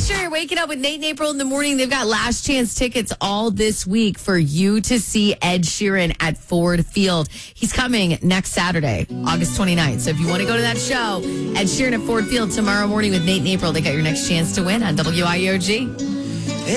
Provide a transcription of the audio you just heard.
sure you're waking up with Nate and April in the morning. They've got last chance tickets all this week for you to see Ed Sheeran at Ford Field. He's coming next Saturday, August 29th. So if you want to go to that show, Ed Sheeran at Ford Field tomorrow morning with Nate and April, they got your next chance to win on WIOG.